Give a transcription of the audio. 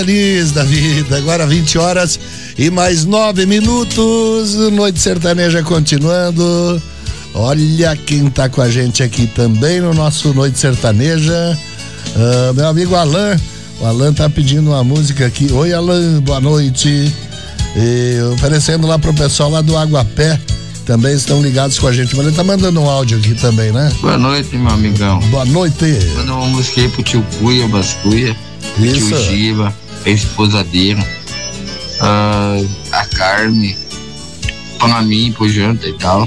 Feliz da vida, agora 20 horas e mais 9 minutos, Noite Sertaneja continuando. Olha quem tá com a gente aqui também no nosso Noite Sertaneja, meu amigo Alan. O Alan tá pedindo uma música aqui. Oi, Alan, boa noite. Oferecendo lá pro pessoal lá do Aguapé, também estão ligados com a gente, mas ele tá mandando um áudio aqui também, né? Boa noite, meu amigão. Boa noite. Manda uma música aí pro tio Cuia, Bascuia, pro tio Giba, a esposa dele, a Carme, pra mim, pro Janta e tal.